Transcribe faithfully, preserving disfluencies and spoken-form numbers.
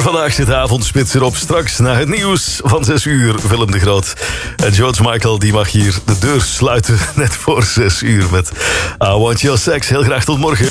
vandaag zit de avondspits erop. Straks na het nieuws van zes uur, Willem de Groot. En George Michael die mag hier de deur sluiten net voor zes uur met I Want Your Sex. Heel graag tot morgen.